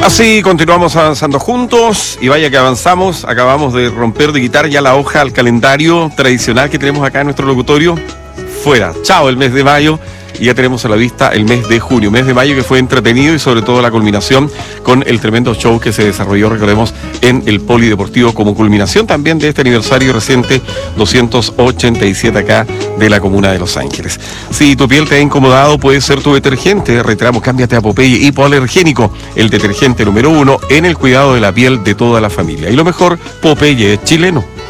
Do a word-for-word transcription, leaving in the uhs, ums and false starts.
Así continuamos avanzando juntos y vaya que avanzamos. Acabamos de romper, de quitar ya la hoja al calendario tradicional que tenemos acá en nuestro locutorio. Fuera, chao el mes de mayo. Y ya tenemos a la vista el mes de junio, mes de mayo que fue entretenido y sobre todo la culminación con el tremendo show que se desarrolló, recordemos, en el Polideportivo como culminación también de este aniversario reciente doscientos ochenta y siete acá de la comuna de Los Ángeles. Si tu piel te ha incomodado, puede ser tu detergente. Reiteramos, cámbiate a Popeye Hipoalergénico, el detergente número uno en el cuidado de la piel de toda la familia. Y lo mejor, Popeye es chileno.